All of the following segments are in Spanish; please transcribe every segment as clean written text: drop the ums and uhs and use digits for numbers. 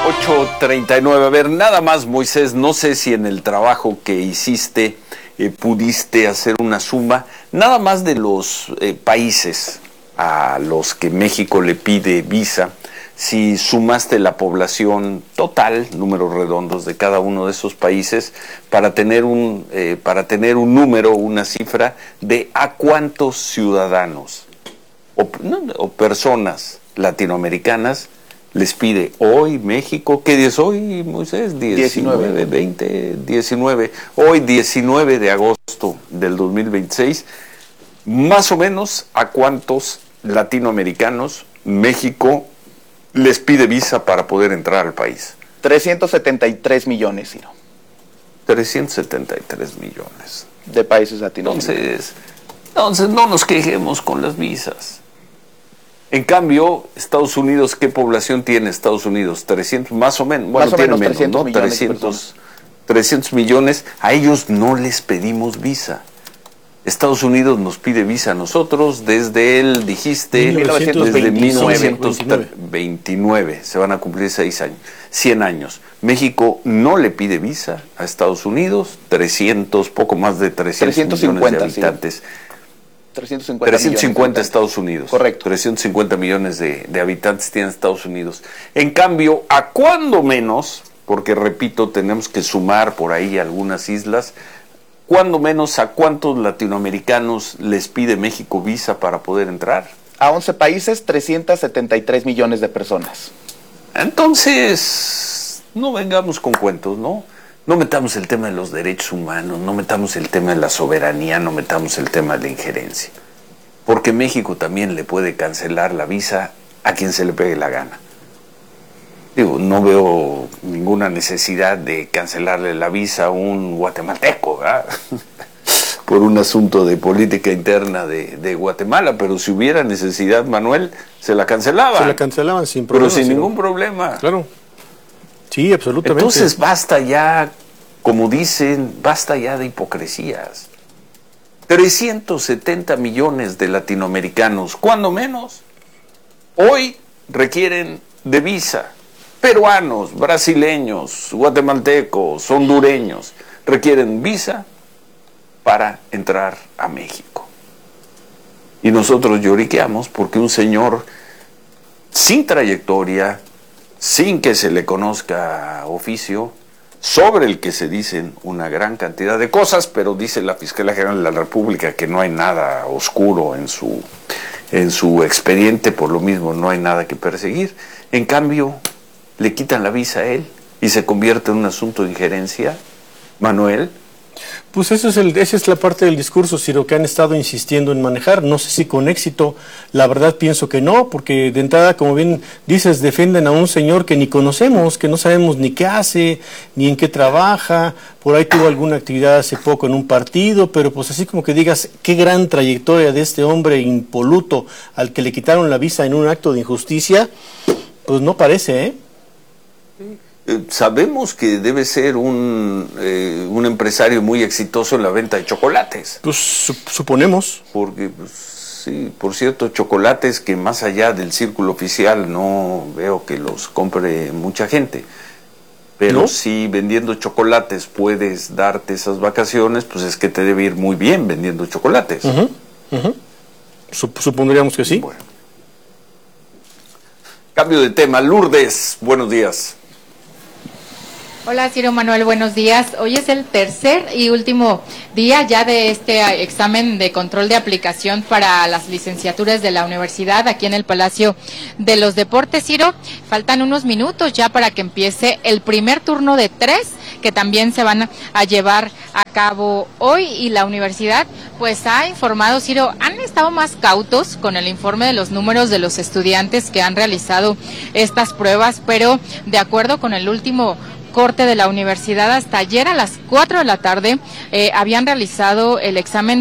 8:39. A ver, nada más, Moisés, no sé si en el trabajo que hiciste pudiste hacer una suma, nada más de los países a los que México le pide visa, si sumaste la población total, números redondos de cada uno de esos países, para tener un número, una cifra de a cuántos ciudadanos o personas latinoamericanas les pide hoy México. ¿Qué día es hoy, Moisés? 19, 20, 19. Hoy, 19 de agosto del 2026, más o menos a cuántos latinoamericanos México les pide visa para poder entrar al país. 373 millones, Ciro. 373 millones. De países latinoamericanos. Entonces no nos quejemos con las visas. En cambio, Estados Unidos, ¿qué población tiene Estados Unidos? 300, más o menos. Bueno, tiene menos, 300 ¿no? millones 300 millones. A ellos no les pedimos visa. Estados Unidos nos pide visa a nosotros desde desde 1929. Se van a cumplir 100 años. México no le pide visa a Estados Unidos. poco más de 300 millones de habitantes. Sí. 350 Estados Unidos. Correcto. 350 millones de habitantes tiene Estados Unidos. En cambio, a cuando menos, porque repito, tenemos que sumar por ahí algunas islas, cuando menos a cuántos latinoamericanos les pide México visa para poder entrar. A 11 países, 373 millones de personas. Entonces, no vengamos con cuentos, ¿no? No metamos el tema de los derechos humanos, no metamos el tema de la soberanía, no metamos el tema de la injerencia. Porque México también le puede cancelar la visa a quien se le pegue la gana. Digo, no veo ninguna necesidad de cancelarle la visa a un guatemalteco, ¿verdad? Por un asunto de política interna de Guatemala, pero si hubiera necesidad, Manuel, se la cancelaban. Se la cancelaban sin problema. Pero sin ningún problema. Claro. Sí, absolutamente. Entonces basta ya, como dicen, basta ya de hipocresías. 370 millones de latinoamericanos, cuando menos, hoy requieren de visa. Peruanos, brasileños, guatemaltecos, hondureños, requieren visa para entrar a México. Y nosotros lloriqueamos porque un señor sin trayectoria, sin que se le conozca oficio, sobre el que se dicen una gran cantidad de cosas, pero dice la Fiscalía General de la República que no hay nada oscuro en su expediente, por lo mismo no hay nada que perseguir. En cambio, le quitan la visa a él y se convierte en un asunto de injerencia. Manuel. Pues esa es la parte del discurso, Ciro, que han estado insistiendo en manejar. No sé si con éxito, la verdad pienso que no, porque de entrada, como bien dices, defienden a un señor que ni conocemos, que no sabemos ni qué hace, ni en qué trabaja. Por ahí tuvo alguna actividad hace poco en un partido, pero pues así como que digas, qué gran trayectoria de este hombre impoluto al que le quitaron la visa en un acto de injusticia, pues no parece, ¿eh? Sabemos que debe ser un empresario muy exitoso en la venta de chocolates. Pues suponemos. Porque, pues, sí, por cierto, chocolates que más allá del círculo oficial no veo que los compre mucha gente. Pero ¿no? Si vendiendo chocolates puedes darte esas vacaciones, pues es que te debe ir muy bien vendiendo chocolates. Supondríamos que sí. Bueno. Cambio de tema. Lourdes, buenos días. Hola, Ciro Manuel, buenos días. Hoy es el tercer y último día ya de este examen de control de aplicación para las licenciaturas de la universidad aquí en el Palacio de los Deportes, Ciro. Faltan unos minutos ya para que empiece el primer turno de 3 que también se van a llevar a cabo hoy, y la universidad pues ha informado, Ciro, han estado más cautos con el informe de los números de los estudiantes que han realizado estas pruebas, pero de acuerdo con el último corte de la universidad, hasta ayer a las 4 de la tarde habían realizado el examen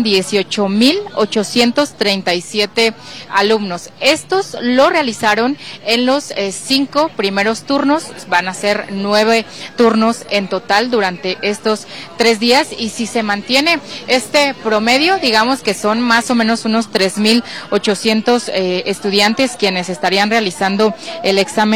18,837 alumnos. Estos lo realizaron en los 5 primeros turnos, van a ser 9 turnos en total durante estos 3 días, y si se mantiene este promedio, digamos que son más o menos unos 3,800 estudiantes quienes estarían realizando el examen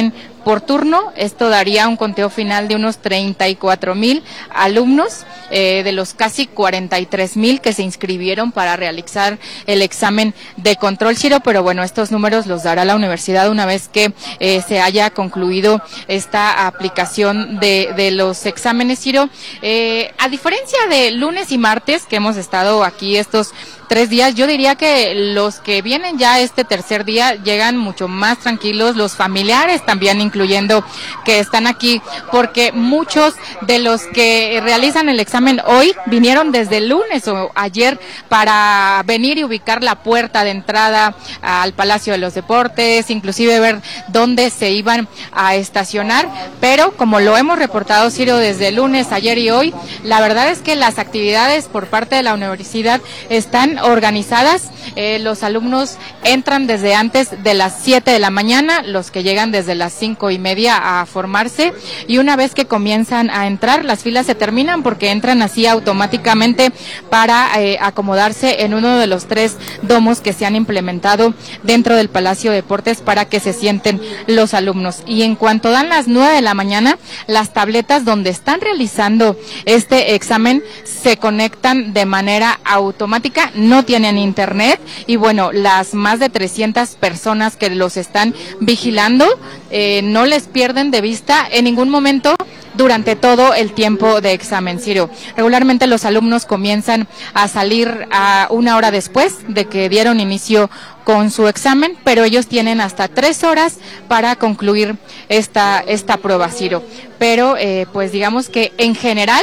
por turno. Esto daría un conteo final de unos 34,000 alumnos, de los casi 43,000 que se inscribieron para realizar el examen de control, Ciro, pero bueno, estos números los dará la universidad una vez que se haya concluido esta aplicación de los exámenes, Ciro. A diferencia de lunes y martes, que hemos estado aquí estos 3 días, yo diría que los que vienen ya este tercer día llegan mucho más tranquilos, los familiares también, incluyendo que están aquí, porque muchos de los que realizan el examen hoy vinieron desde el lunes o ayer para venir y ubicar la puerta de entrada al Palacio de los Deportes, inclusive ver dónde se iban a estacionar, pero como lo hemos reportado, Ciro, desde el lunes, ayer y hoy, la verdad es que las actividades por parte de la universidad están organizadas. Los alumnos entran desde antes de las 7 de la mañana, los que llegan desde las 5:30 a formarse, y una vez que comienzan a entrar, las filas se terminan porque entran así automáticamente para acomodarse en uno de los 3 domos que se han implementado dentro del Palacio de Deportes para que se sienten los alumnos. Y en cuanto dan las 9 de la mañana, las tabletas donde están realizando este examen se conectan de manera automática, no tienen internet, y bueno, las más de 300 personas que los están vigilando no les pierden de vista en ningún momento durante todo el tiempo de examen, Ciro. Regularmente los alumnos comienzan a salir a 1 hora después de que dieron inicio con su examen, pero ellos tienen hasta 3 horas para concluir esta prueba, Ciro. Pero pues digamos que en general,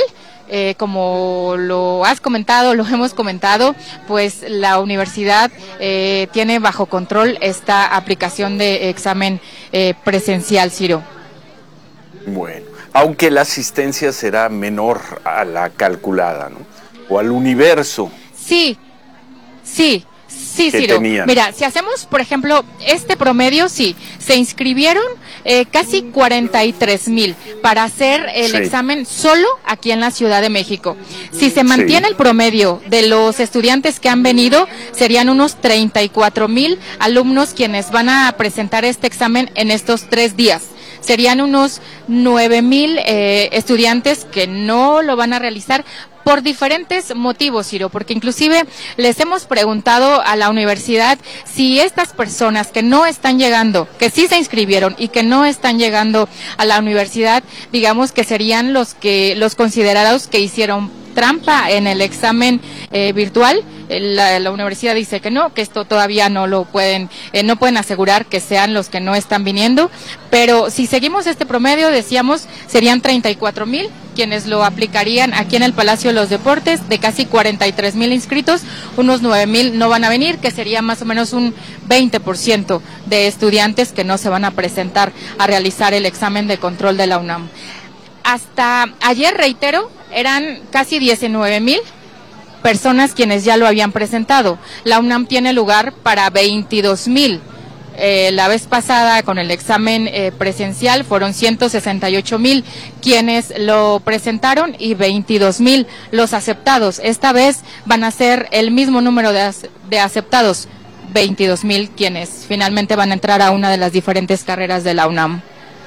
como lo has comentado, lo hemos comentado, pues la universidad tiene bajo control esta aplicación de examen presencial, Ciro. Bueno, aunque la asistencia será menor a la calculada, ¿no? O al universo. Sí, Ciro. Tenían. Mira, si hacemos, por ejemplo, este promedio, sí, se inscribieron casi 43,000 para hacer el examen solo aquí en la Ciudad de México. Si se mantiene el promedio de los estudiantes que han venido, serían unos 34,000 alumnos quienes van a presentar este examen en estos 3 días. Serían unos 9,000 estudiantes que no lo van a realizar por diferentes motivos, Ciro, porque inclusive les hemos preguntado a la universidad si estas personas que no están llegando, que sí se inscribieron y que no están llegando a la universidad, digamos que serían los considerados que hicieron trampa en el examen virtual. La universidad dice que no, que esto todavía no lo pueden, no pueden asegurar que sean los que no están viniendo, pero si seguimos este promedio, decíamos, serían 34,000 quienes lo aplicarían aquí en el Palacio de los Deportes. De casi 43,000 inscritos, unos 9,000 no van a venir, que sería más o menos un 20% de estudiantes que no se van a presentar a realizar el examen de control de la UNAM. Hasta ayer, reitero, eran casi 19,000 personas quienes ya lo habían presentado. La UNAM tiene lugar para 22,000. La vez pasada con el examen presencial fueron 168,000 quienes lo presentaron y 22,000 los aceptados. Esta vez van a ser el mismo número de aceptados, 22,000 quienes finalmente van a entrar a una de las diferentes carreras de la UNAM.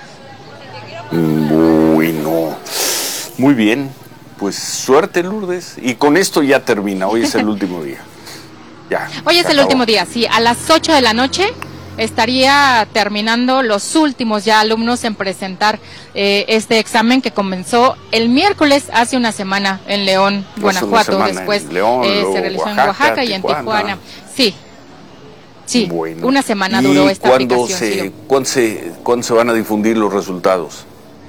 Bueno, muy bien, pues suerte, Lourdes, y con esto ya termina. Hoy es el último día. Ya. Hoy es el último día, sí, a las 8 de la noche estaría terminando los últimos ya alumnos en presentar este examen que comenzó el miércoles, hace una semana en León, Guanajuato. Después León, se realizó en Oaxaca y en Tijuana. Sí, bueno. Una semana duró esta aplicación. ¿Cuándo se van a difundir los resultados?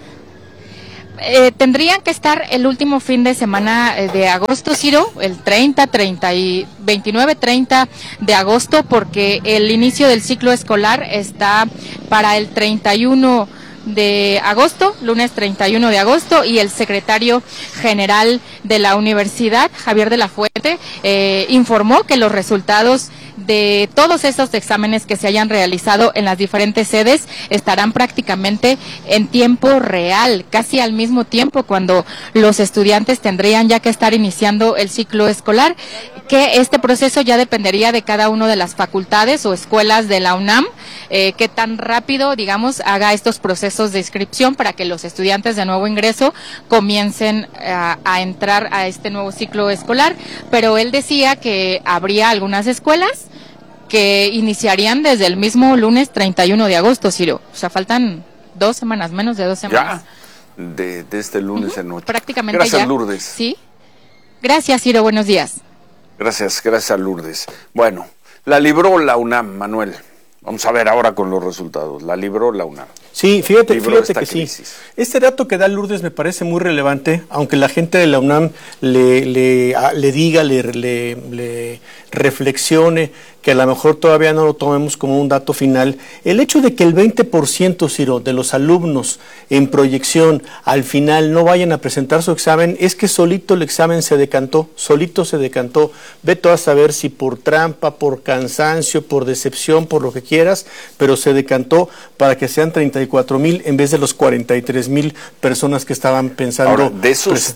Tendrían que estar el último fin de semana de agosto, Ciro, el 29, 30 de agosto, porque el inicio del ciclo escolar está para el 31 de agosto, lunes 31 de agosto, y el secretario general de la universidad, Javier de la Fuente, informó que los resultados de todos estos exámenes que se hayan realizado en las diferentes sedes estarán prácticamente en tiempo real, casi al mismo tiempo cuando los estudiantes tendrían ya que estar iniciando el ciclo escolar, que este proceso ya dependería de cada una de las facultades o escuelas de la UNAM, que tan rápido, digamos, haga estos procesos de inscripción para que los estudiantes de nuevo ingreso comiencen a entrar a este nuevo ciclo escolar. Pero él decía que habría algunas escuelas que iniciarían desde el mismo lunes 31 de agosto, Ciro. O sea, faltan 2 semanas, menos de 2 semanas. Ya, de este lunes en noche. Prácticamente Gracias, ya. Lourdes. Sí. Gracias, Ciro, buenos días. Gracias, Lourdes. Bueno, la libró la UNAM, Manuel. Vamos a ver ahora con los resultados. La libró la UNAM. Sí, fíjate que crisis. sí. Este dato que da Lourdes me parece muy relevante, aunque la gente de la UNAM le diga, le reflexione, que a lo mejor todavía no lo tomemos como un dato final. El hecho de que el 20%, Ciro, de los alumnos en proyección al final no vayan a presentar su examen, es que solito el examen se decantó, solito se decantó. Vete a saber si por trampa, por cansancio, por decepción, por lo que quieras, pero se decantó para que sean 34,000 en vez de los 43,000 personas que estaban pensando. Ahora, de esos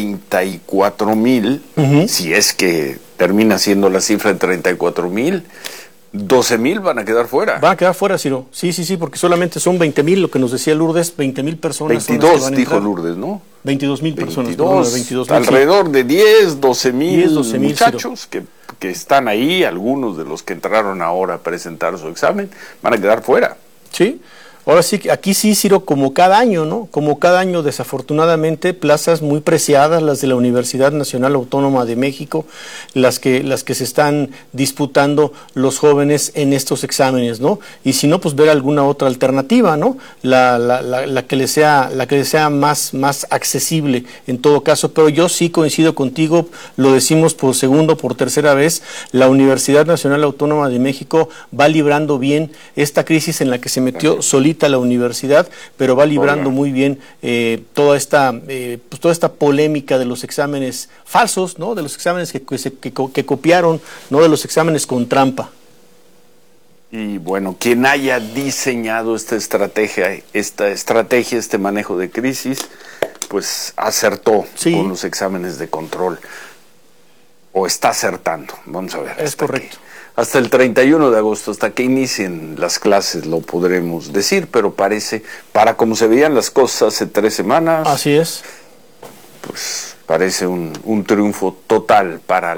34,000, si es que termina siendo la cifra de 34,000, 12,000 van a quedar fuera. Van a quedar fuera, Ciro. Sí, porque solamente son 20,000, lo que nos decía Lourdes, 20,000 personas. 22 dijo Lourdes, ¿no? 22,000 personas. 22,000, alrededor de 12,000 muchachos Ciro, que están ahí, algunos de los que entraron ahora a presentar su examen, van a quedar fuera. Sí. Ahora sí, aquí sí, Ciro, como cada año, ¿no? Como cada año, desafortunadamente, plazas muy preciadas, las de la Universidad Nacional Autónoma de México, las que se están disputando los jóvenes en estos exámenes, ¿no? Y si no, pues ver alguna otra alternativa, ¿no? La que le sea más accesible en todo caso. Pero yo sí coincido contigo, lo decimos por segunda o por tercera vez, la Universidad Nacional Autónoma de México va librando bien esta crisis en la que se metió solita la universidad, pero va librando muy bien toda esta polémica de los exámenes falsos, ¿no? De los exámenes que copiaron, no de los exámenes con trampa. Y bueno, quien haya diseñado esta estrategia, este manejo de crisis, pues acertó con los exámenes de control. O está acertando, vamos a ver. Es correcto. Hasta el 31 de agosto, hasta que inicien las clases, lo podremos decir, pero parece, para como se veían las cosas hace 3 semanas... Así es. Pues parece un triunfo total para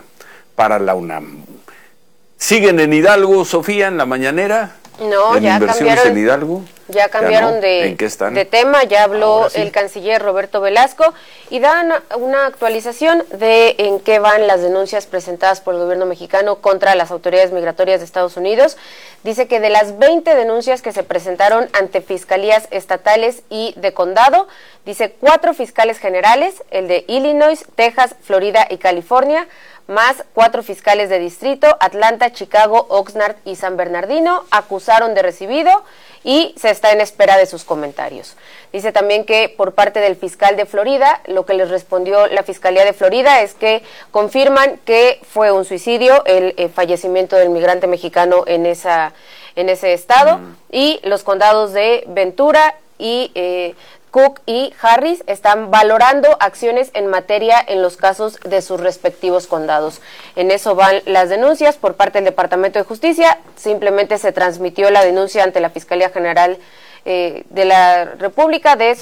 la UNAM. ¿Siguen en Hidalgo, Sofía, en la mañanera? No, ya cambiaron. En Hidalgo? Ya cambiaron ¿En qué están? de tema, ya habló el canciller Roberto Velasco y dan una actualización de en qué van las denuncias presentadas por el gobierno mexicano contra las autoridades migratorias de Estados Unidos. Dice que de las 20 denuncias que se presentaron ante fiscalías estatales y de condado, dice 4 fiscales generales, el de Illinois, Texas, Florida y California, más 4 fiscales de distrito, Atlanta, Chicago, Oxnard y San Bernardino, acusaron de recibido y se está en espera de sus comentarios. Dice también que por parte del fiscal de Florida, lo que les respondió la Fiscalía de Florida es que confirman que fue un suicidio el fallecimiento del migrante mexicano en ese estado, y los condados de Ventura y Cook y Harris están valorando acciones en materia en los casos de sus respectivos condados. En eso van las denuncias por parte del Departamento de Justicia. Simplemente se transmitió la denuncia ante la Fiscalía General de la República de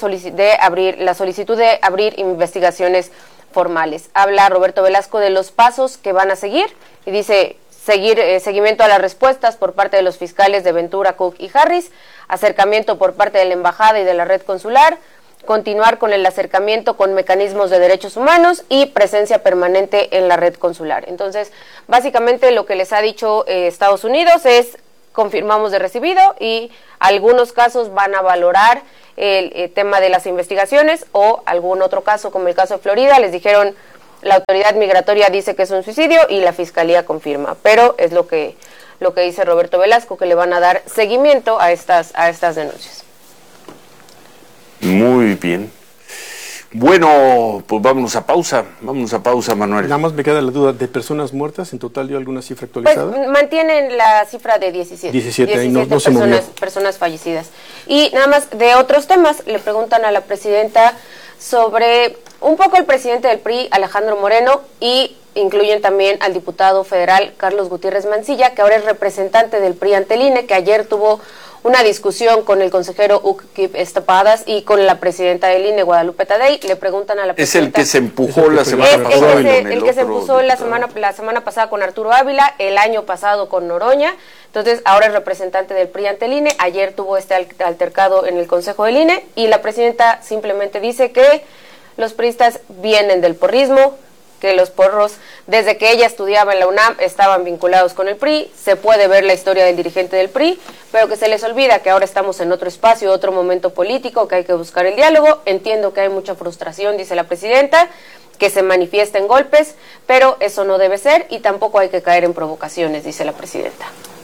la solicitud de abrir investigaciones formales. Habla Roberto Velasco de los pasos que van a seguir y dice seguimiento a las respuestas por parte de los fiscales de Ventura, Cook y Harris, acercamiento por parte de la embajada y de la red consular, continuar con el acercamiento con mecanismos de derechos humanos y presencia permanente en la red consular. Entonces, básicamente lo que les ha dicho Estados Unidos es confirmamos de recibido y algunos casos van a valorar el tema de las investigaciones o algún otro caso como el caso de Florida, les dijeron la autoridad migratoria dice que es un suicidio y la fiscalía confirma, pero es lo que dice Roberto Velasco, que le van a dar seguimiento a estas denuncias. Muy bien. Bueno, pues vámonos a pausa, Manuel. Nada más me queda la duda, ¿de personas muertas en total dio alguna cifra actualizada? Pues mantienen la cifra de 17. 17 y no se movió. Personas fallecidas. Y nada más de otros temas, le preguntan a la presidenta sobre un poco el presidente del PRI, Alejandro Moreno, y incluyen también al diputado federal Carlos Gutiérrez Mancilla, que ahora es representante del PRI ante el INE, que ayer tuvo una discusión con el consejero Uckip Estapadas y con la presidenta del INE, Guadalupe Tadei. Le preguntan a la presidenta... Es el que se empujó la semana pasada. El que se empujó la semana pasada con Arturo Ávila, el año pasado con Noroña. Entonces, ahora es representante del PRI ante el INE. Ayer tuvo este altercado en el Consejo del INE y la presidenta simplemente dice que los priistas vienen del porrismo, que los porros, desde que ella estudiaba en la UNAM, estaban vinculados con el PRI. Se puede ver la historia del dirigente del PRI, pero que se les olvida que ahora estamos en otro espacio, otro momento político, que hay que buscar el diálogo. Entiendo que hay mucha frustración, dice la presidenta, que se manifiesta en golpes, pero eso no debe ser y tampoco hay que caer en provocaciones, dice la presidenta.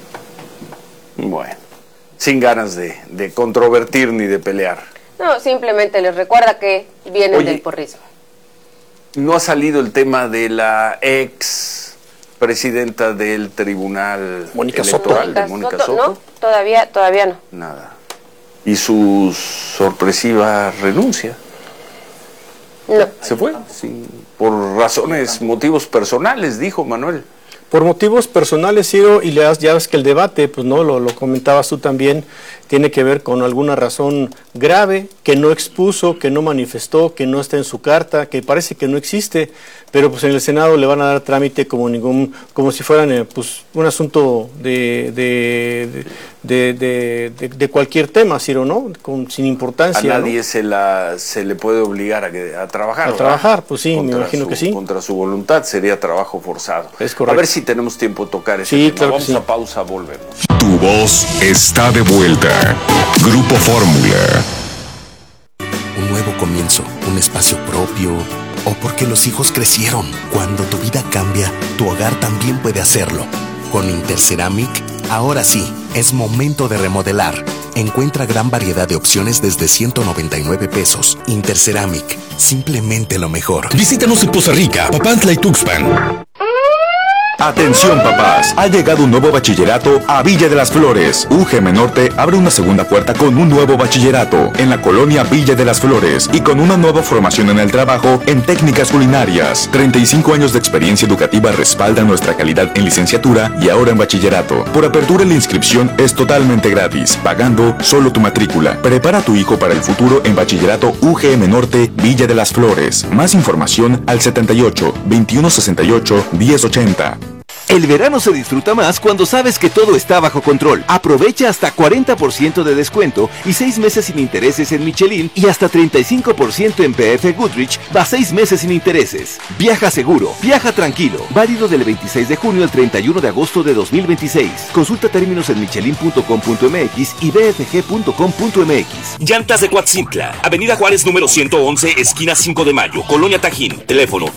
Bueno, sin ganas de controvertir ni de pelear. No, simplemente les recuerda que vienen del porrismo. ¿No ha salido el tema de la ex presidenta del Tribunal Electoral, Mónica Soto? No, todavía no. Nada. ¿Y su sorpresiva renuncia? No. ¿Se fue? Sí, por motivos personales, dijo Manuel. Por motivos personales, Ciro, y ya ves que el debate, pues no, lo comentabas tú también, tiene que ver con alguna razón grave que no expuso, que no manifestó, que no está en su carta, que parece que no existe, pero pues en el Senado le van a dar trámite como si fueran pues un asunto de cualquier tema, Ciro, ¿no? Sin importancia. A nadie, ¿no? se le puede obligar a trabajar. A trabajar, pues sí, me imagino que sí. Contra su voluntad sería trabajo forzado. Es correcto. A ver si tenemos tiempo de tocar ese tema. Claro. Vamos a pausa, volvemos. Tu voz está de vuelta. Grupo Fórmula. Un nuevo comienzo, un espacio propio, o porque los hijos crecieron. Cuando tu vida cambia, tu hogar también puede hacerlo. Con Interceramic, ahora sí, es momento de remodelar. Encuentra gran variedad de opciones desde 199 pesos. Interceramic, simplemente lo mejor. Visítanos en Poza Rica, Papantla y Tuxpan. Atención papás, ha llegado un nuevo bachillerato a Villa de las Flores. UGM Norte abre una segunda puerta con un nuevo bachillerato en la colonia Villa de las Flores y con una nueva formación en el trabajo en técnicas culinarias. 35 años de experiencia educativa respaldan nuestra calidad en licenciatura y ahora en bachillerato. Por apertura la inscripción es totalmente gratis, pagando solo tu matrícula. Prepara a tu hijo para el futuro en bachillerato UGM Norte Villa de las Flores. Más información al 78 2168 1080. El verano se disfruta más cuando sabes que todo está bajo control. Aprovecha hasta 40% de descuento y 6 meses sin intereses en Michelin y hasta 35% en PF Goodrich, va 6 meses sin intereses. Viaja seguro, viaja tranquilo. Válido del 26 de junio al 31 de agosto de 2026. Consulta términos en michelin.com.mx y bfg.com.mx. Llantas de Coatzintla, Avenida Juárez número 111, esquina 5 de Mayo, Colonia Tajín. Teléfono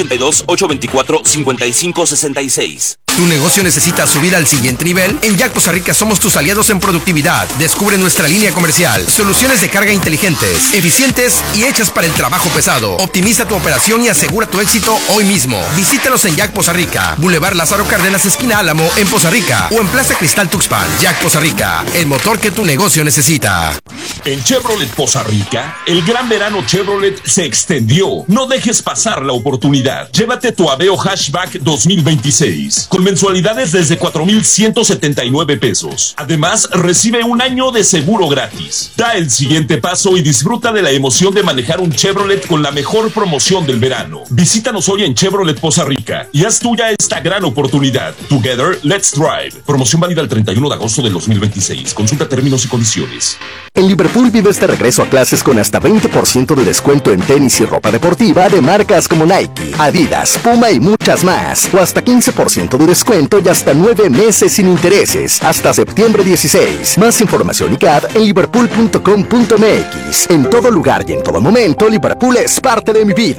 782-824-5566. ¿Tu negocio necesita subir al siguiente nivel? En Jack Poza Rica somos tus aliados en productividad. Descubre nuestra línea comercial. Soluciones de carga inteligentes, eficientes y hechas para el trabajo pesado. Optimiza tu operación y asegura tu éxito hoy mismo. Visítanos en Jack Poza Rica, Boulevard Lázaro Cárdenas, esquina Álamo, en Poza Rica, o en Plaza Cristal Tuxpan. Jack Poza Rica, el motor que tu negocio necesita. En Chevrolet Poza Rica, el gran verano Chevrolet se extendió. No dejes pasar la oportunidad. Llévate tu Aveo Hatchback 2026 con mensualidades desde 4,179 pesos. Además, recibe un año de seguro gratis. Da el siguiente paso y disfruta de la emoción de manejar un Chevrolet con la mejor promoción del verano. Visítanos hoy en Chevrolet Poza Rica y haz tuya esta gran oportunidad. Together, let's drive. Promoción válida el 31 de agosto del 2026. Consulta términos y condiciones. En Liverpool vive este regreso a clases con hasta 20% de descuento en tenis y ropa deportiva de marcas como Nike, Adidas, Puma y muchas más. O hasta 15% de descuento y hasta 9 meses sin intereses. Hasta septiembre 16. Más información y CAD en liverpool.com.mx. En todo lugar y en todo momento, Liverpool es parte de mi vida.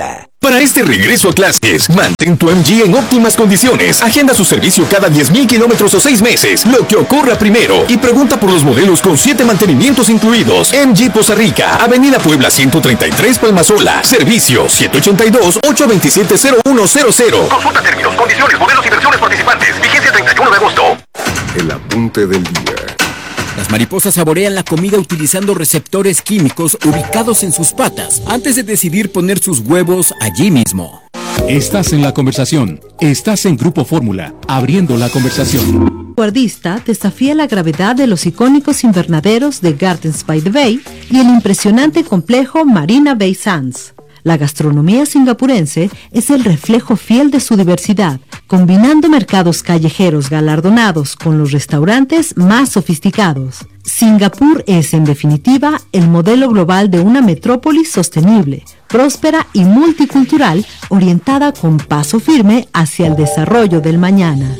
Para este regreso a clases, mantén tu MG en óptimas condiciones. Agenda su servicio cada 10,000 kilómetros o 6 meses, lo que ocurra primero. Y pregunta por los modelos con 7 mantenimientos incluidos. MG Poza Rica, Avenida Puebla 133, Palmasola. Servicio 782-827-0100. Consulta términos, condiciones, modelos y versiones participantes. Vigencia 31 de agosto. El apunte del día. Las mariposas saborean la comida utilizando receptores químicos ubicados en sus patas antes de decidir poner sus huevos allí mismo. Estás en la conversación. Estás en Grupo Fórmula, abriendo la conversación. Guardista desafía la gravedad de los icónicos invernaderos de Gardens by the Bay y el impresionante complejo Marina Bay Sands. La gastronomía singapurense es el reflejo fiel de su diversidad, combinando mercados callejeros galardonados con los restaurantes más sofisticados. Singapur es, en definitiva, el modelo global de una metrópolis sostenible, próspera y multicultural, orientada con paso firme hacia el desarrollo del mañana.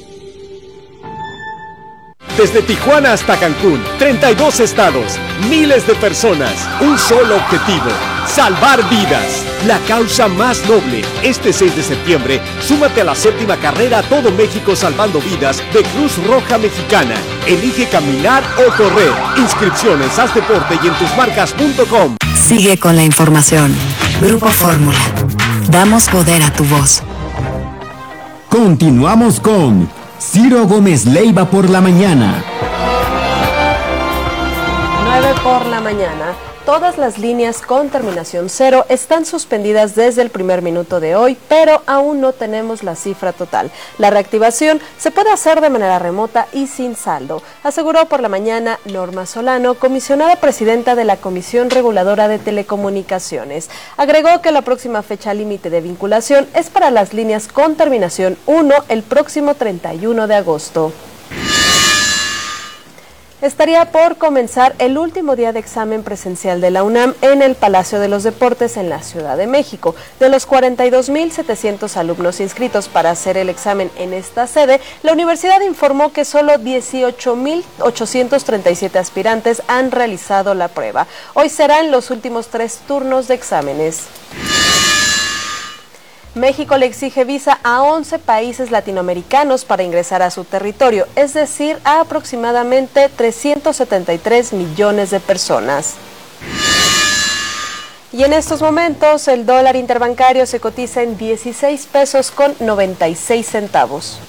Desde Tijuana hasta Cancún, 32 estados, miles de personas, un solo objetivo, salvar vidas. La causa más noble. Este 6 de septiembre, súmate a la 7ª carrera Todo México Salvando Vidas de Cruz Roja Mexicana. Elige caminar o correr. Inscripciones, haz deporte y en tusmarcas.com. Sigue con la información. Grupo Fórmula. Damos poder a tu voz. Continuamos con Ciro Gómez Leiva por la mañana. 9 por la mañana. Todas las líneas con terminación 0 están suspendidas desde el primer minuto de hoy, pero aún no tenemos la cifra total. La reactivación se puede hacer de manera remota y sin saldo, aseguró por la mañana Norma Solano, comisionada presidenta de la Comisión Reguladora de Telecomunicaciones. Agregó que la próxima fecha límite de vinculación es para las líneas con terminación 1 el próximo 31 de agosto. Estaría por comenzar el último día de examen presencial de la UNAM en el Palacio de los Deportes en la Ciudad de México. De los 42,700 alumnos inscritos para hacer el examen en esta sede, la universidad informó que solo 18,837 aspirantes han realizado la prueba. Hoy serán los últimos 3 turnos de exámenes. México le exige visa a 11 países latinoamericanos para ingresar a su territorio, es decir, a aproximadamente 373 millones de personas. Y en estos momentos el dólar interbancario se cotiza en 16 pesos con 96 centavos.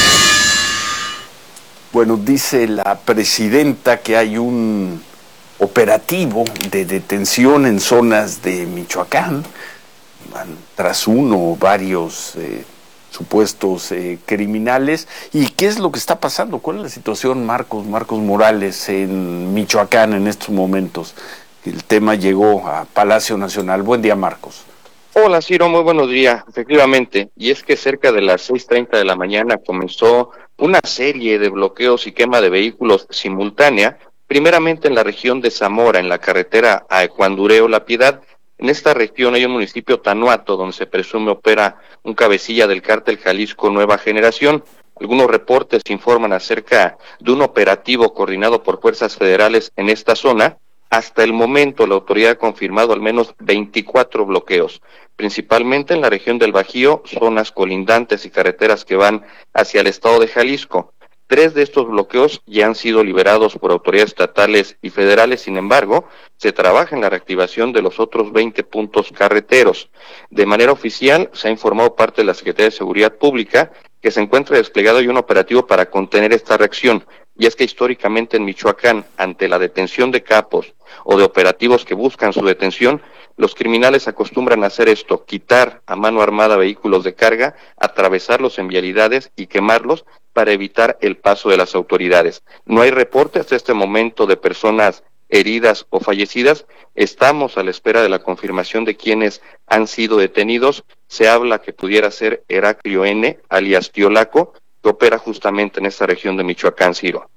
Bueno, dice la presidenta que hay un operativo de detención en zonas de Michoacán, tras uno o varios supuestos criminales. ¿Y qué es lo que está pasando? ¿Cuál es la situación, Marcos Morales, en Michoacán en estos momentos? El tema llegó a Palacio Nacional. Buen día, Marcos. Hola, Ciro, muy buenos días. Efectivamente, y es que cerca de las 6:30 de la mañana comenzó una serie de bloqueos y quema de vehículos simultánea, primeramente en la región de Zamora, en la carretera a Ecuandureo La Piedad. En esta región hay un municipio, Tanuato, donde se presume opera un cabecilla del cártel Jalisco Nueva Generación. Algunos reportes informan acerca de un operativo coordinado por fuerzas federales en esta zona. Hasta el momento la autoridad ha confirmado al menos 24 bloqueos, principalmente en la región del Bajío, zonas colindantes y carreteras que van hacia el estado de Jalisco. 3 de estos bloqueos ya han sido liberados por autoridades estatales y federales. Sin embargo, se trabaja en la reactivación de los otros 20 puntos carreteros. De manera oficial, se ha informado parte de la Secretaría de Seguridad Pública que se encuentra desplegado y un operativo para contener esta reacción. Y es que históricamente en Michoacán, ante la detención de capos o de operativos que buscan su detención, los criminales acostumbran a hacer esto: quitar a mano armada vehículos de carga, atravesarlos en vialidades y quemarlos para evitar el paso de las autoridades. No hay reporte hasta este momento de personas heridas o fallecidas. Estamos a la espera de la confirmación de quienes han sido detenidos. Se habla que pudiera ser Heraclio N., alias Tiolaco, que opera justamente en esta región de Michoacán, Ciro.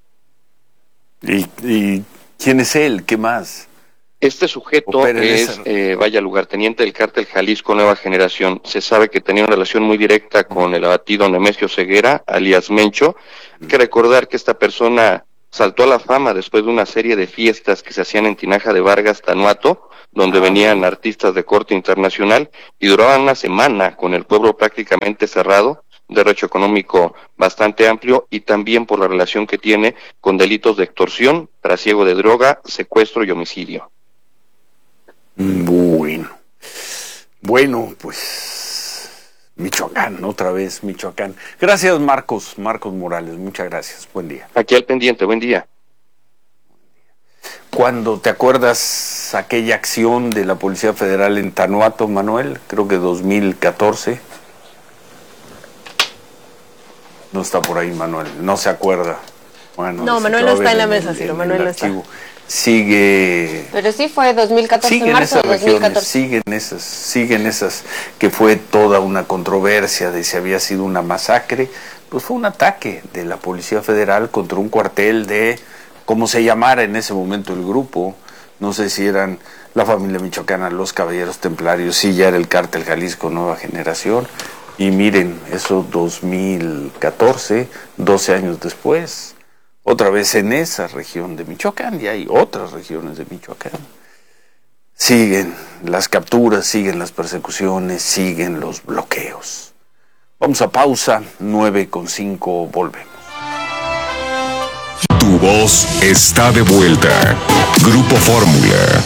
¿Y quién es él? ¿Qué más? Este sujeto es, lugarteniente del cártel Jalisco Nueva Generación. Se sabe que tenía una relación muy directa con el abatido Nemesio Ceguera, alias Mencho. Hay que recordar que esta persona saltó a la fama después de una serie de fiestas que se hacían en Tinaja de Vargas, Tanuato, donde venían artistas de corte internacional y duraban una semana con el pueblo prácticamente cerrado, derecho económico bastante amplio y también por la relación que tiene con delitos de extorsión, trasiego de droga, secuestro y homicidio. Bueno, pues Michoacán, otra vez Michoacán. Gracias, Marcos Morales, muchas gracias, buen día. Aquí al pendiente, buen día. ¿Cuándo te acuerdas aquella acción de la Policía Federal en Tanuato, Manuel? Creo que 2014. No está por ahí, Manuel, no se acuerda. Bueno, no, Manuel no está en la mesa, Ciro, Manuel no está. Sigue. Pero sí fue 2014, en marzo de 2014. Siguen esas, que fue toda una controversia de si había sido una masacre. Pues fue un ataque de la Policía Federal contra un cuartel de, como se llamara en ese momento el grupo, no sé si eran la familia michoacana, los Caballeros Templarios, sí, ya era el Cártel Jalisco Nueva Generación. Y miren, eso 2014, 12 años después, otra vez en esa región de Michoacán, y hay otras regiones de Michoacán. Siguen las capturas, siguen las persecuciones, siguen los bloqueos. Vamos a pausa, 9:05, volvemos. Tu voz está de vuelta. Grupo Fórmula.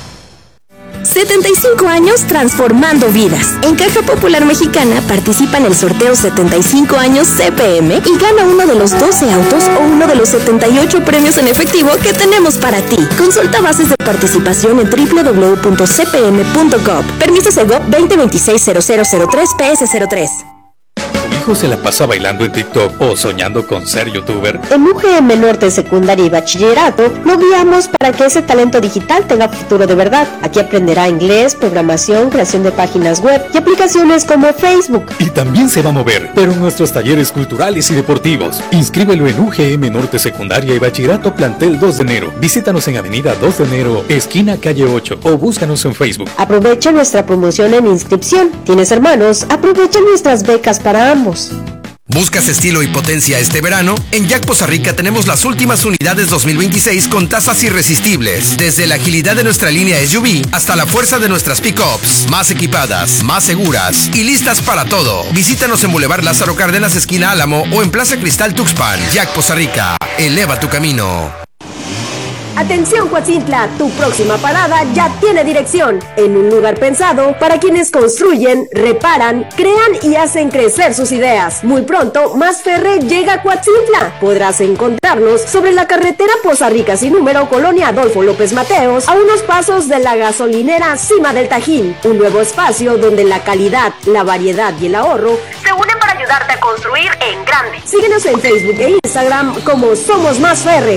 75 años transformando vidas. En Caja Popular Mexicana participa en el sorteo 75 años CPM y gana uno de los 12 autos o uno de los 78 premios en efectivo que tenemos para ti. Consulta bases de participación en www.cpm.gov. Permiso Segov 2026-0003-PS03. ¿Tu hijo se la pasa bailando en TikTok o soñando con ser youtuber? En UGM Norte Secundaria y Bachillerato lo guiamos para que ese talento digital tenga futuro de verdad. Aquí aprenderá inglés, programación, creación de páginas web y aplicaciones como Facebook. Y también se va a mover, pero en nuestros talleres culturales y deportivos. Inscríbelo en UGM Norte Secundaria y Bachillerato Plantel 2 de enero. Visítanos en Avenida 2 de enero, esquina calle 8 o búscanos en Facebook. Aprovecha nuestra promoción en inscripción. ¿Tienes hermanos? Aprovecha nuestras becas para ambos. ¿Buscas estilo y potencia este verano? En Jack Poza Rica tenemos las últimas unidades 2026 con tasas irresistibles. Desde la agilidad de nuestra línea SUV hasta la fuerza de nuestras pickups. Más equipadas, más seguras y listas para todo. Visítanos en Boulevard Lázaro Cárdenas, esquina Álamo o en Plaza Cristal Tuxpan. Jack Poza Rica, eleva tu camino. Atención Coatzintla, tu próxima parada ya tiene dirección, en un lugar pensado para quienes construyen, reparan, crean y hacen crecer sus ideas. Muy pronto, Más Ferre llega a Coatzintla. Podrás encontrarnos sobre la carretera Poza Rica sin número, Colonia Adolfo López Mateos, a unos pasos de la gasolinera Cima del Tajín. Un nuevo espacio donde la calidad, la variedad y el ahorro se unen para ayudarte a construir en grande. Síguenos en Facebook e Instagram como Somos Más Ferre.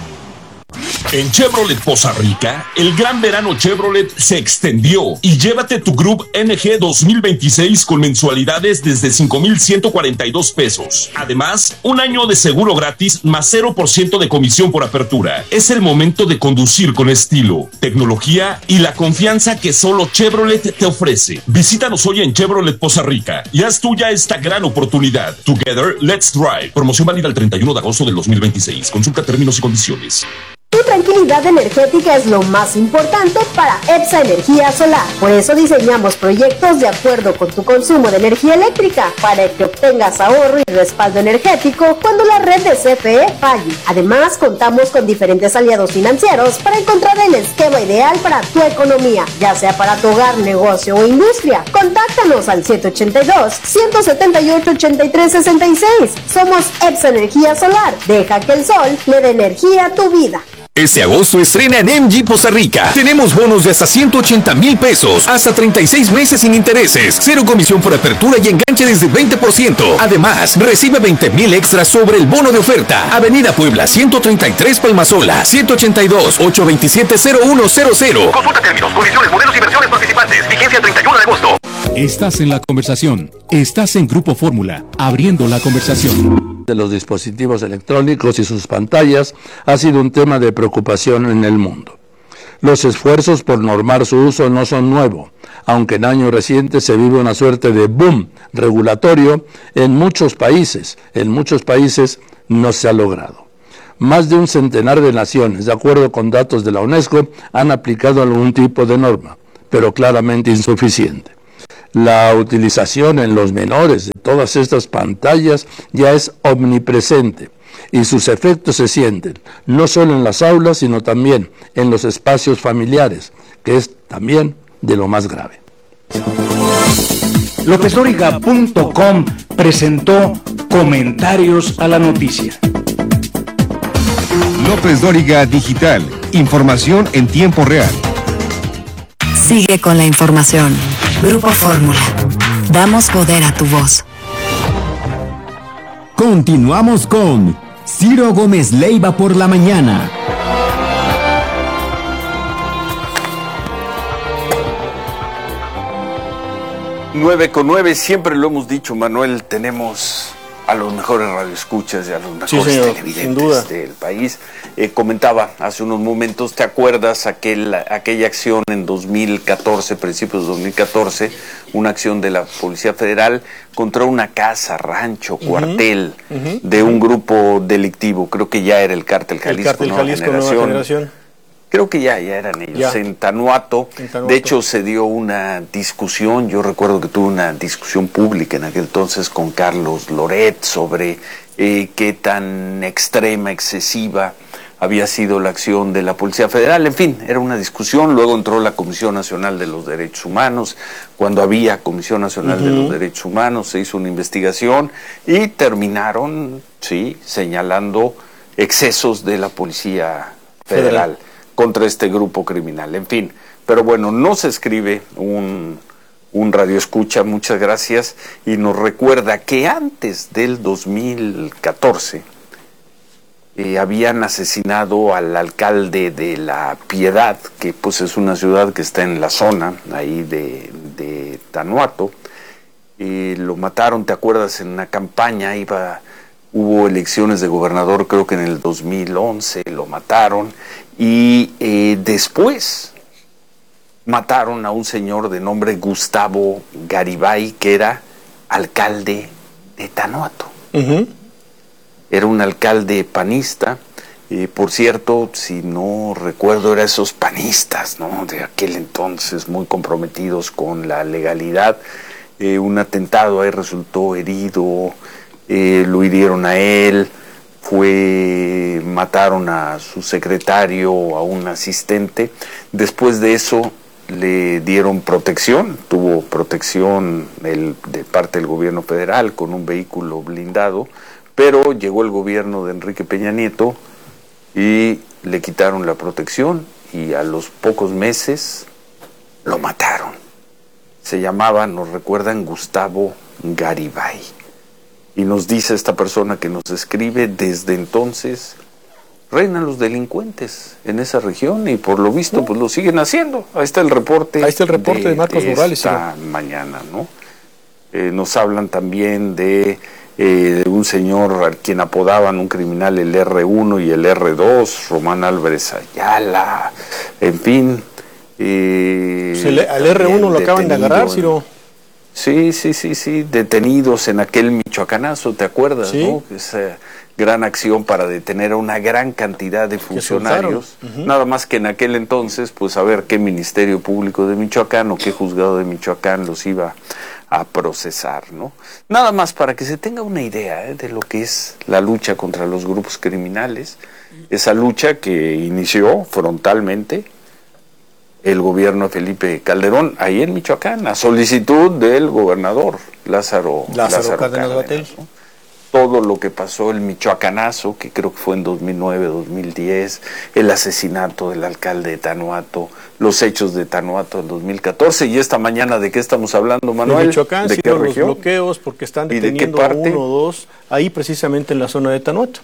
En Chevrolet Poza Rica, el gran verano Chevrolet se extendió y llévate tu Group NG 2026 con mensualidades desde 5,142 pesos. Además, un año de seguro gratis más 0% de comisión por apertura. Es el momento de conducir con estilo, tecnología y la confianza que solo Chevrolet te ofrece. Visítanos hoy en Chevrolet Poza Rica y haz tuya esta gran oportunidad. Together, let's drive. Promoción válida el 31 de agosto del 2026. Consulta términos y condiciones. Tu tranquilidad energética es lo más importante para EPSA Energía Solar. Por eso diseñamos proyectos de acuerdo con tu consumo de energía eléctrica, para que obtengas ahorro y respaldo energético cuando la red de CFE falle. Además, contamos con diferentes aliados financieros para encontrar el esquema ideal para tu economía, ya sea para tu hogar, negocio o industria. Contáctanos al 782-178-8366. Somos EPSA Energía Solar. Deja que el sol le dé energía a tu vida. Este agosto estrena en MG Poza Rica. Tenemos bonos de hasta 180,000 pesos, hasta 36 meses sin intereses, 0 comisión por apertura y enganche desde 20%. Además, recibe 20,000 extras sobre el bono de oferta. Avenida Puebla, 133 Palmasola, 782-827-0100. Consulta términos, condiciones, modelos y versiones participantes. Vigencia el 31 de agosto. Estás en la conversación. Estás en Grupo Fórmula, abriendo la conversación. De los dispositivos electrónicos y sus pantallas ha sido un tema de preocupación en el mundo. Los esfuerzos por normar su uso no son nuevos, aunque en años recientes se vive una suerte de boom regulatorio en muchos países no se ha logrado. Más de un centenar de naciones, de acuerdo con datos de la UNESCO, han aplicado algún tipo de norma, pero claramente insuficiente. La utilización en los menores de todas estas pantallas ya es omnipresente y sus efectos se sienten, no solo en las aulas, sino también en los espacios familiares, que es también de lo más grave. LópezDóriga.com presentó Comentarios a la Noticia. López Dóriga Digital. Información en tiempo real. Sigue con la información. Grupo Fórmula. Damos poder a tu voz. Continuamos con Ciro Gómez Leiva por la mañana. Nueve con 9, siempre lo hemos dicho, Manuel, tenemos a los mejores radioescuchas y a los mejores televidentes del país. Comentaba hace unos momentos, ¿te acuerdas aquella acción en 2014, principios de 2014, una acción de la Policía Federal contra una casa, rancho, cuartel de un grupo delictivo? Creo que ya era el Cártel Jalisco, Nueva Generación. Creo que ya eran ellos, en Tanuato. De hecho, se dio una discusión, yo recuerdo que tuve una discusión pública en aquel entonces con Carlos Loret sobre qué tan extrema, excesiva había sido la acción de la Policía Federal. En fin, era una discusión. Luego entró la Comisión Nacional de los Derechos Humanos. Cuando había Comisión Nacional de los Derechos Humanos, se hizo una investigación y terminaron, señalando excesos de la Policía Federal contra este grupo criminal. En fin, pero bueno, nos escribe un radioescucha, muchas gracias, y nos recuerda que antes del 2014 habían asesinado al alcalde de La Piedad, que pues es una ciudad que está en la zona ahí de Tanuato. Lo mataron, ¿te acuerdas? En una campaña hubo elecciones de gobernador, creo que en el 2011 lo mataron, y después mataron a un señor de nombre Gustavo Garibay, que era alcalde de Tanuato. Era un alcalde panista, por cierto, si no recuerdo, era esos panistas, ¿no?, de aquel entonces, muy comprometidos con la legalidad. Un atentado ahí resultó herido, lo hirieron a él, mataron a su secretario, a un asistente. Después de eso le dieron protección, tuvo protección de parte del gobierno federal con un vehículo blindado, pero llegó el gobierno de Enrique Peña Nieto y le quitaron la protección y a los pocos meses lo mataron. Se llamaba, nos recuerdan, Gustavo Garibay. Y nos dice esta persona que nos escribe, desde entonces reinan los delincuentes en esa región y por lo visto pues lo siguen haciendo. Ahí está el reporte. Ahí está el reporte de Marcos Morales. Esta mañana, ¿no? Nos hablan también de un señor al quien apodaban un criminal el R1 y el R2, Román Álvarez Ayala, en fin. Al R1 lo acaban de agarrar, Ciro. Sí, detenidos en aquel michoacanazo, ¿te acuerdas? Sí. ¿No? Esa gran acción para detener a una gran cantidad de funcionarios, nada más que en aquel entonces, pues a ver qué Ministerio Público de Michoacán o qué Juzgado de Michoacán los iba a procesar, ¿no? Nada más para que se tenga una idea de lo que es la lucha contra los grupos criminales, esa lucha que inició frontalmente el gobierno de Felipe Calderón, ahí en Michoacán, a solicitud del gobernador Lázaro Cárdenas, ¿no? Todo lo que pasó, el michoacanazo, que creo que fue en 2009, 2010, el asesinato del alcalde de Tanuato, los hechos de Tanuato en 2014, y esta mañana, ¿de qué estamos hablando, Manuel? De Michoacán, ¿De sí, qué los región? bloqueos, porque están deteniendo a uno o dos, ahí precisamente en la zona de Tanuato.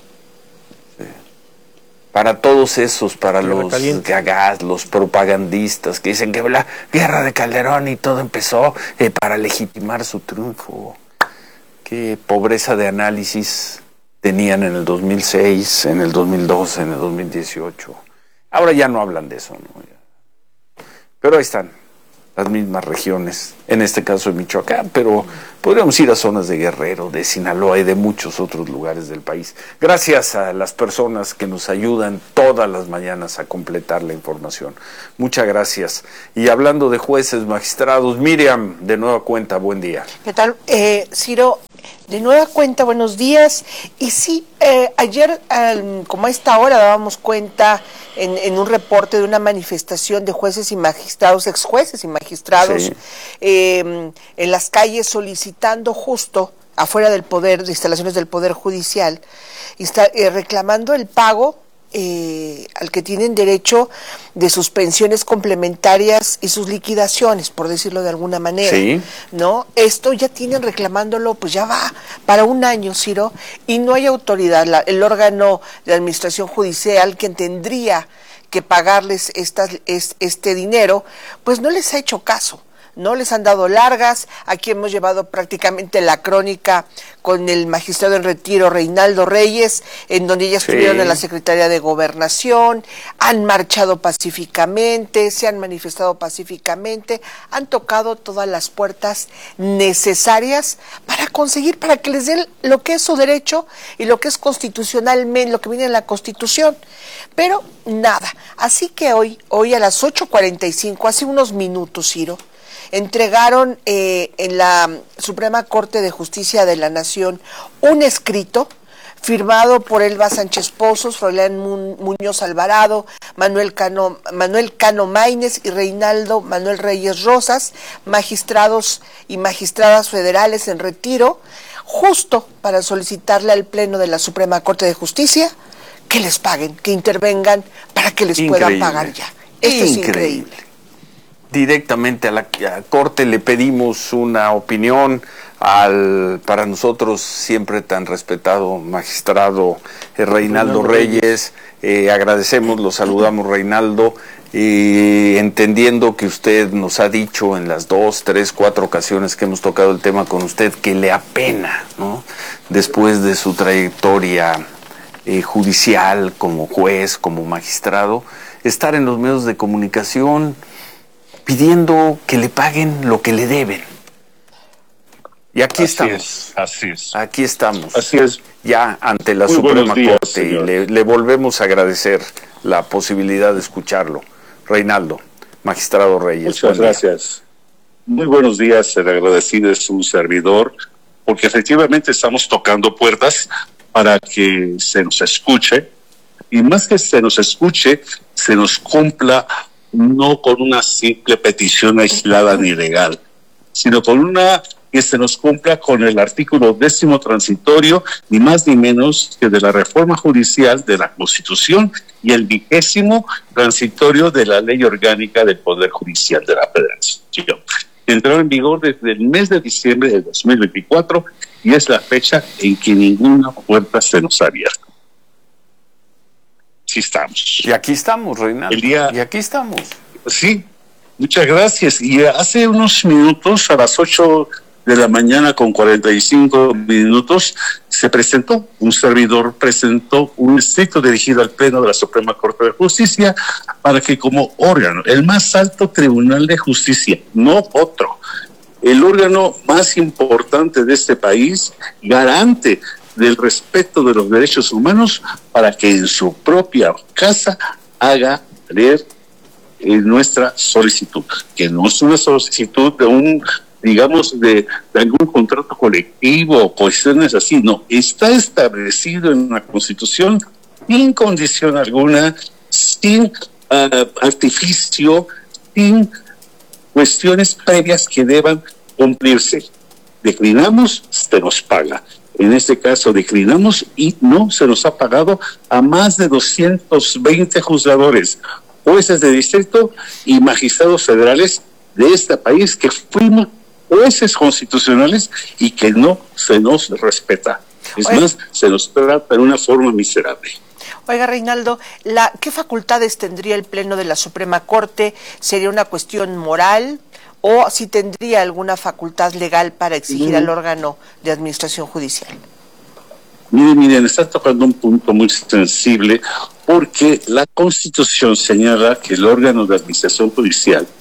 Para todos esos, para los gagás, los propagandistas que dicen que la guerra de Calderón y todo empezó para legitimar su triunfo. Qué pobreza de análisis tenían en el 2006, en el 2012, en el 2018. Ahora ya no hablan de eso, ¿no? Pero ahí están. las mismas regiones, en este caso de Michoacán, pero podríamos ir a zonas de Guerrero, de Sinaloa y de muchos otros lugares del país. Gracias a las personas que nos ayudan todas las mañanas a completar la información. Muchas gracias. Y hablando de jueces, magistrados, Miriam, de nueva cuenta, buen día. ¿Qué tal, Ciro? De nueva cuenta, buenos días. Y sí, ayer, como a esta hora, dábamos cuenta en un reporte de una manifestación de jueces y magistrados, exjueces y magistrados, sí, en las calles solicitando justo afuera del poder, de instalaciones del Poder Judicial, reclamando el pago al que tienen derecho de sus pensiones complementarias y sus liquidaciones, por decirlo de alguna manera, sí, ¿no? Esto ya tienen reclamándolo, pues ya va para un año, Ciro, y no hay autoridad, el órgano de administración judicial quien tendría que pagarles este dinero, pues no les ha hecho caso. No les han dado largas. Aquí hemos llevado prácticamente la crónica con el magistrado en retiro Reinaldo Reyes, en donde ya estuvieron en la Secretaría de Gobernación, han marchado pacíficamente, se han manifestado pacíficamente, han tocado todas las puertas necesarias para conseguir, para que les den lo que es su derecho y lo que es constitucionalmente, lo que viene en la Constitución. Pero nada. Así que hoy a las 8:45, hace unos minutos, Ciro, entregaron en la Suprema Corte de Justicia de la Nación un escrito firmado por Elba Sánchez Pozos, Froilán Muñoz Alvarado, Manuel Cano Maínez y Reinaldo Manuel Reyes Rosas, magistrados y magistradas federales en retiro, justo para solicitarle al Pleno de la Suprema Corte de Justicia que les paguen, que intervengan para que les puedan pagar ya. Esto es increíble. Directamente a la Corte le pedimos una opinión al, para nosotros, siempre tan respetado magistrado Reinaldo Reyes. Agradecemos, lo saludamos, Reinaldo, entendiendo que usted nos ha dicho en las 2, 3, 4 ocasiones que hemos tocado el tema con usted que le apena, ¿no?, después de su trayectoria judicial como juez, como magistrado, estar en los medios de comunicación pidiendo que le paguen lo que le deben. Y aquí estamos. Así es. Aquí estamos. Así es. Ya ante la Suprema Corte, y le volvemos a agradecer la posibilidad de escucharlo. Reinaldo, magistrado Reyes. Muchas gracias. Muy buenos días, el agradecido es un servidor, porque efectivamente estamos tocando puertas para que se nos escuche, y más que se nos escuche, se nos cumpla, no con una simple petición aislada ni legal, sino con una que se nos cumpla con el artículo 10º transitorio, ni más ni menos que de la reforma judicial de la Constitución y el 20º transitorio de la Ley Orgánica del Poder Judicial de la Federación. Entró en vigor desde el mes de diciembre de 2024 y es la fecha en que ninguna puerta se nos ha abierto. Sí estamos. Y aquí estamos, Reinaldo. Y aquí estamos. Sí, muchas gracias. Y hace unos minutos, a las 8 de la mañana con 45 minutos, un servidor presentó un escrito dirigido al Pleno de la Suprema Corte de Justicia para que como órgano, el más alto tribunal de justicia, no otro, el órgano más importante de este país, garante del respeto de los derechos humanos, para que en su propia casa haga leer nuestra solicitud, que no es una solicitud de un, digamos, de algún contrato colectivo o cuestiones así, no, está establecido en la Constitución sin condición alguna, sin artificio, sin cuestiones previas que deban cumplirse. Declinamos, se nos paga. En este caso declinamos y no se nos ha pagado a más de 220 juzgadores, jueces de distrito y magistrados federales de este país que fuimos jueces constitucionales y que no se nos respeta. Es más, se nos trata de una forma miserable. Oiga, Reinaldo, ¿qué facultades tendría el Pleno de la Suprema Corte? ¿Sería una cuestión moral o si tendría alguna facultad legal para exigir al órgano de administración judicial? Miren, está tocando un punto muy sensible, porque la Constitución señala que el órgano de administración judicial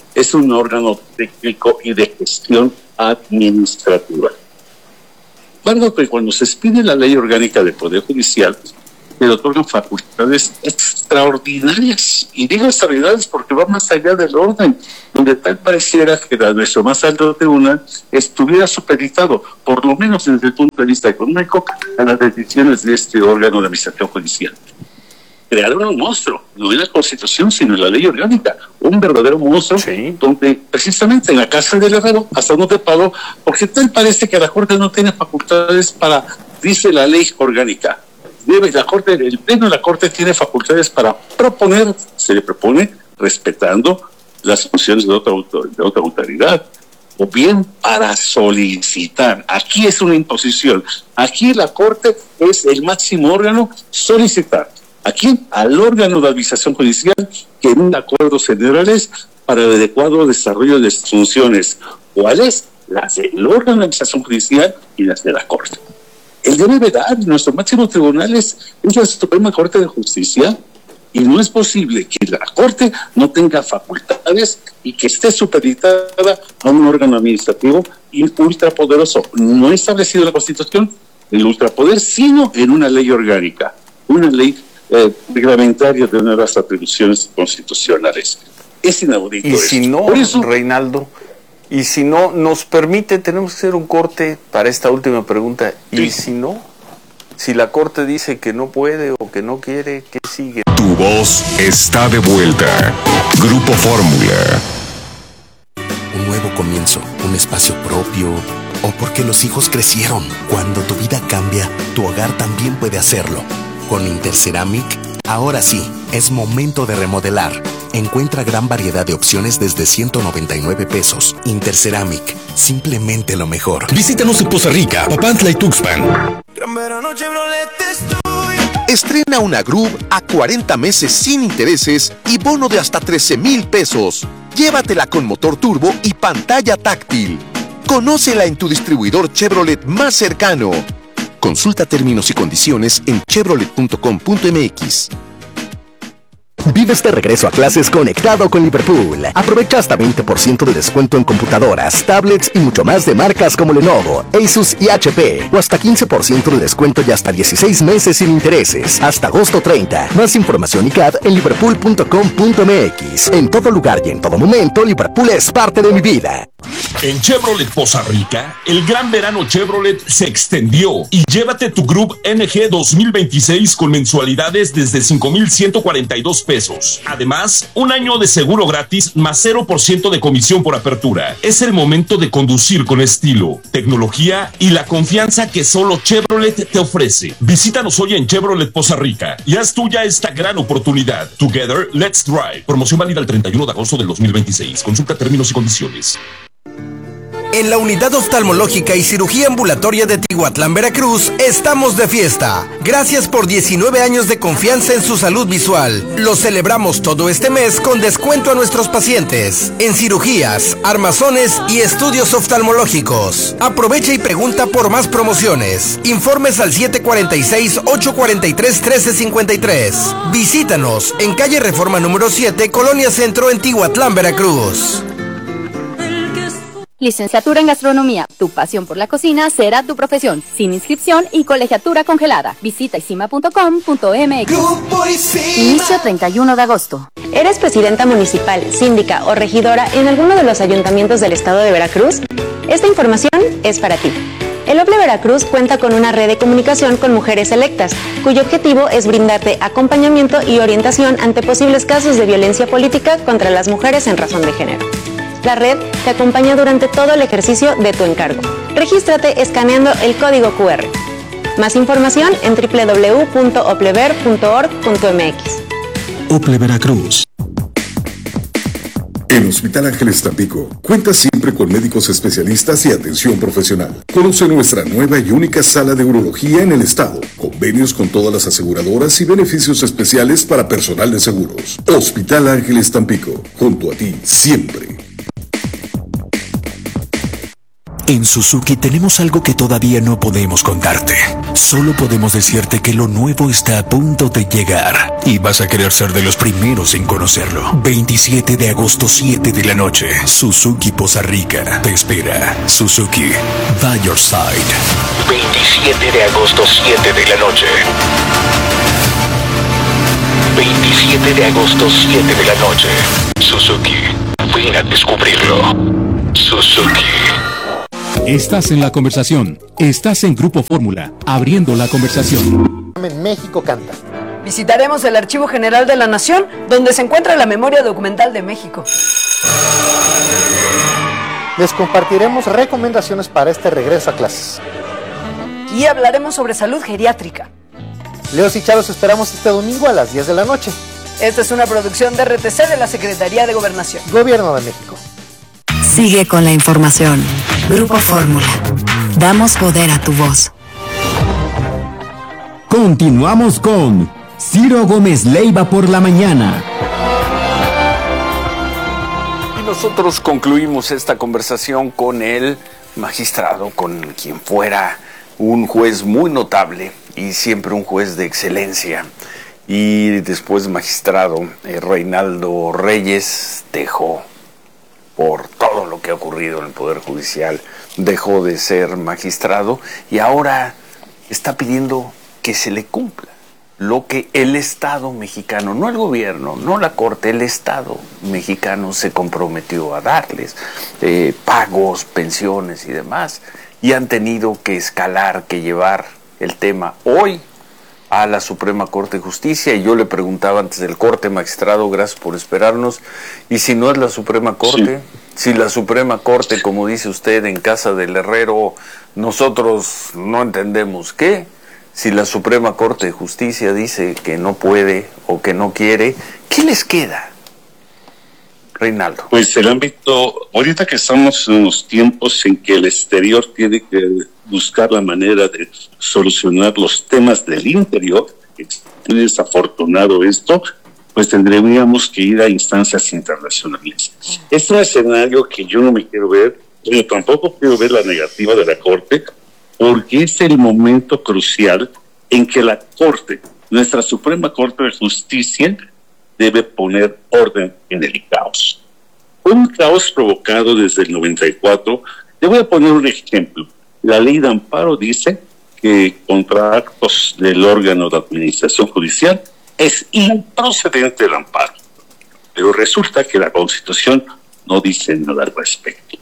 es un órgano técnico y de gestión administrativa. Claro que cuando se expide la ley orgánica del Poder Judicial, le otorgan facultades extraordinarias, y digo extraordinarias porque va más allá del orden, donde tal pareciera que nuestro más alto tribunal estuviera supeditado, por lo menos desde el punto de vista económico, a las decisiones de este órgano de administración judicial. Crearon un monstruo, no en la Constitución, sino en la ley orgánica, un verdadero monstruo, donde precisamente en la Casa del Herrero, hasta no te pagó, porque tal parece que la Corte no tiene facultades para, dice la ley orgánica, el Pleno de la Corte tiene facultades para proponer, se le propone respetando las funciones de otra autoridad, o bien para solicitar. Aquí es una imposición, aquí la Corte es el máximo órgano, solicitar. Aquí al órgano de administración judicial que en acuerdos generales para el adecuado desarrollo de sus funciones, ¿cuáles? Las del órgano de administración judicial y las de la Corte. El debe dar, nuestro máximo tribunal es la Suprema Corte de Justicia, y no es posible que la Corte no tenga facultades y que esté supeditada a un órgano administrativo ultrapoderoso, no establecido en la Constitución, el ultrapoder, sino en una ley orgánica, una ley reglamentaria de nuevas atribuciones constitucionales. Es inaudito. Y si no, Reinaldo, y si no nos permite, tenemos que hacer un corte para esta última pregunta. Sí. Y si no, si la Corte dice que no puede o que no quiere, ¿qué sigue? Tu voz está de vuelta. Grupo Fórmula. Un nuevo comienzo, un espacio propio, o porque los hijos crecieron. Cuando tu vida cambia, tu hogar también puede hacerlo. Con Interceramic, ahora sí, es momento de remodelar. Encuentra gran variedad de opciones desde 199 pesos. Interceramic, simplemente lo mejor. Visítanos en Poza Rica, Papantla y Tuxpan. Estrena una Groove a 40 meses sin intereses y bono de hasta 13,000 pesos. Llévatela con motor turbo y pantalla táctil. Conócela en tu distribuidor Chevrolet más cercano. Consulta términos y condiciones en chevrolet.com.mx. Vives de regreso a clases conectado con Liverpool. Aprovecha hasta 20% de descuento en computadoras, tablets y mucho más de marcas como Lenovo, Asus y HP. O hasta 15% de descuento y hasta 16 meses sin intereses. Hasta agosto 30. Más información y CAD en liverpool.com.mx. En todo lugar y en todo momento, Liverpool es parte de mi vida. En Chevrolet Poza Rica, el gran verano Chevrolet se extendió y llévate tu Groove NG 2026 con mensualidades desde 5,142 pesos. Además, un año de seguro gratis más 0% de comisión por apertura. Es el momento de conducir con estilo, tecnología y la confianza que solo Chevrolet te ofrece. Visítanos hoy en Chevrolet Poza Rica y haz tuya esta gran oportunidad. Together, let's drive. Promoción válida el 31 de agosto del 2026. Consulta términos y condiciones. En la Unidad Oftalmológica y Cirugía Ambulatoria de Tihuatlán, Veracruz, estamos de fiesta. Gracias por 19 años de confianza en su salud visual. Lo celebramos todo este mes con descuento a nuestros pacientes en cirugías, armazones y estudios oftalmológicos. Aprovecha y pregunta por más promociones. Informes al 746-843-1353. Visítanos en calle Reforma número 7, Colonia Centro, en Tihuatlán, Veracruz. Licenciatura en Gastronomía. Tu pasión por la cocina será tu profesión. Sin inscripción y colegiatura congelada. Visita isima.com.mx. Inicio 31 de agosto. ¿Eres presidenta municipal, síndica o regidora en alguno de los ayuntamientos del estado de Veracruz? Esta información es para ti. El OPLE Veracruz cuenta con una red de comunicación con mujeres electas, cuyo objetivo es brindarte acompañamiento y orientación ante posibles casos de violencia política contra las mujeres en razón de género. La red te acompaña durante todo el ejercicio de tu encargo. Regístrate escaneando el código QR. Más información en www.oplever.org.mx. OPLE Veracruz. En Hospital Ángeles Tampico, cuenta siempre con médicos especialistas y atención profesional. Conoce nuestra nueva y única sala de urología en el estado. Convenios con todas las aseguradoras y beneficios especiales para personal de seguros. Hospital Ángeles Tampico, junto a ti siempre. En Suzuki tenemos algo que todavía no podemos contarte. Solo podemos decirte que lo nuevo está a punto de llegar y vas a querer ser de los primeros en conocerlo. 27 de agosto, 7 de la noche. Suzuki Poza Rica te espera. Suzuki, by your side. 27 de agosto, 7 de la noche. 27 de agosto, 7 de la noche. Suzuki, ven a descubrirlo. Suzuki. Estás en la conversación. Estás en Grupo Fórmula, abriendo la conversación. En México canta. Visitaremos el Archivo General de la Nación, donde se encuentra la memoria documental de México. Les compartiremos recomendaciones para este regreso a clases. Y hablaremos sobre salud geriátrica. Leos y Chavos esperamos este domingo a las 10 de la noche. Esta es una producción de RTC de la Secretaría de Gobernación. Gobierno de México. Sigue con la información. Grupo Fórmula. Damos poder a tu voz. Continuamos con Ciro Gómez Leiva por la mañana. Y nosotros concluimos esta conversación con el magistrado, con quien fuera un juez muy notable y siempre un juez de excelencia. Y después magistrado, Reinaldo Reyes dejó, por todo lo que ha ocurrido en el Poder Judicial, dejó de ser magistrado y ahora está pidiendo que se le cumpla lo que el Estado mexicano, no el gobierno, no la Corte, el Estado mexicano se comprometió a darles, pagos, pensiones y demás, y han tenido que escalar, que llevar el tema hoy a la Suprema Corte de Justicia. Y yo le preguntaba antes del corte, magistrado, gracias por esperarnos, y si no es la Suprema Corte, si la Suprema Corte, como dice usted, en casa del herrero, nosotros no entendemos qué, si la Suprema Corte de Justicia dice que no puede o que no quiere, ¿qué les queda, Reinaldo? Pues el ámbito, ahorita que estamos en los tiempos en que el exterior tiene que buscar la manera de solucionar los temas del interior, es muy desafortunado esto, pues tendríamos que ir a instancias internacionales. Es un escenario que yo no me quiero ver, pero tampoco quiero ver la negativa de la Corte, porque es el momento crucial en que la Corte, nuestra Suprema Corte de Justicia, debe poner orden en el caos. Un caos provocado desde el 94. Le voy a poner un ejemplo. La ley de amparo dice que contra actos del órgano de administración judicial es improcedente el amparo. Pero resulta que la Constitución no dice nada al respecto.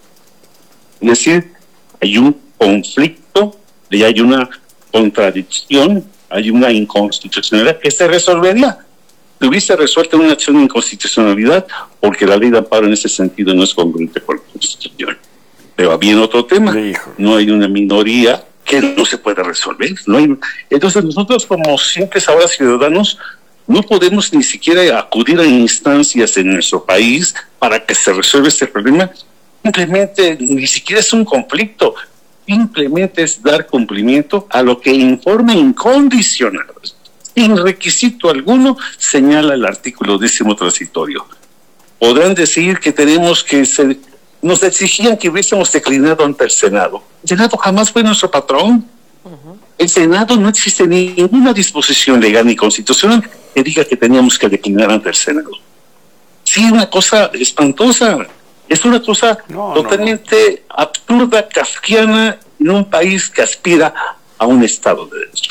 Es decir, hay un conflicto y hay una contradicción, hay una inconstitucionalidad que se resolvería. Se hubiese resuelto una acción de inconstitucionalidad porque la ley de amparo en ese sentido no es congruente con la Constitución. Pero había otro tema, no hay una minoría que no se pueda resolver. No hay. Entonces nosotros como simples ahora ciudadanos no podemos ni siquiera acudir a instancias en nuestro país para que se resuelva este problema. Simplemente ni siquiera es un conflicto, simplemente es dar cumplimiento a lo que informa incondicional, sin requisito alguno, señala el artículo 10º transitorio. Podrán decir que tenemos que nos exigían que hubiésemos declinado ante el Senado. El Senado jamás fue nuestro patrón. El Senado no existe ninguna disposición legal ni constitucional que diga que teníamos que declinar ante el Senado. Sí, una cosa espantosa. Es una cosa totalmente absurda, kafkiana, en un país que aspira a un Estado de Derecho.